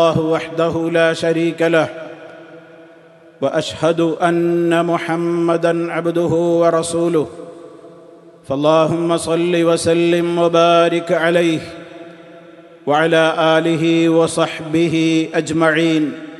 الله وحده لا شريك له واشهد ان محمدا عبده ورسوله فاللهم صل وسلم وبارك عليه وعلى اله وصحبه اجمعين.